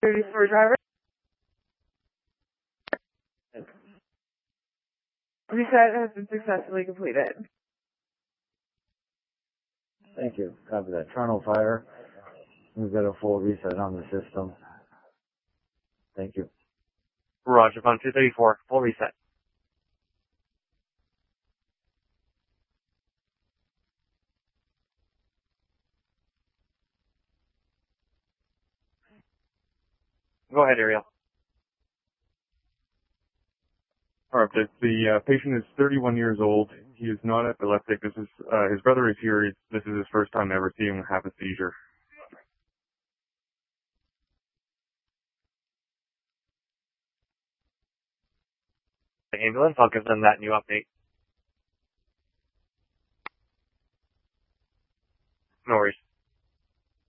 34 driver. Reset has been successfully completed. Thank you. Copy that. Toronto Fire. We've got a full reset on the system. Thank you. Roger, on 234, full reset. Go ahead, Ariel. All right, the patient is 31 years old. He is not epileptic. This is his brother is here. This is his first time ever seeing him have a seizure. The ambulance, I'll give them that new update.